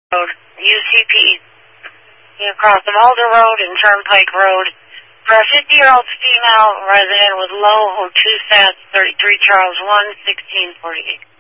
Road, UCP, across the Mulder Road and Turnpike Road, for a 50-year-old female resident with low O2 stats, 33 Charles 1, 1648.